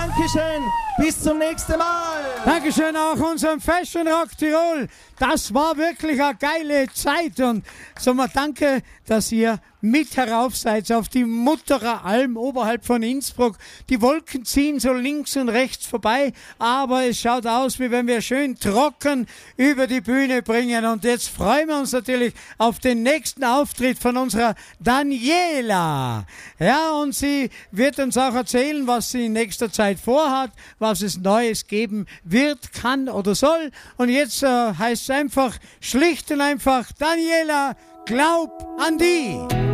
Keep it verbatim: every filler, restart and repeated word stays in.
Dankeschön, bis zum nächsten Mal. Dankeschön auch unserem Fashion Rock Tirol. Das war wirklich eine geile Zeit und sagen wir danke, dass ihr mit herauf seid auf die Mutterer Alm oberhalb von Innsbruck. Die Wolken ziehen so links und rechts vorbei, aber es schaut aus, wie wenn wir schön trocken über die Bühne bringen. Und jetzt freuen wir uns natürlich auf den nächsten Auftritt von unserer Daniela. Ja, und sie wird uns auch erzählen, was sie in nächster Zeit vorhat, was es Neues geben wird, kann oder soll. Und jetzt äh, heißt es einfach schlicht und einfach, Daniela, glaub an die.